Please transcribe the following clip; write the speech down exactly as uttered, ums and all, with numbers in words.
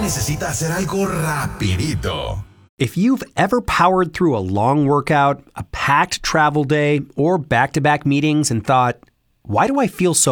necesita hacer algo rapidito. If you've ever powered through a long workout, a packed travel day, or back-to-back meetings and thought, why do I feel so